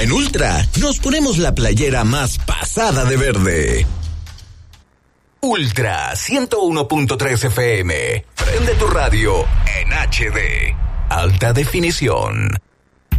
En Ultra nos ponemos la playera más pasada de verde. Ultra 101.3 FM. Prende tu radio en HD. Alta definición.